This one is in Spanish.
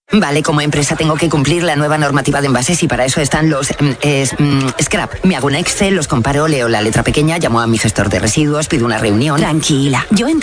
Vale, como empresa tengo que cumplir la nueva normativa de envases y para eso están los scrap. Me hago un Excel, los comparo, leo la letra pequeña, llamo a mi gestor de residuos, pido una reunión. Tranquila, yo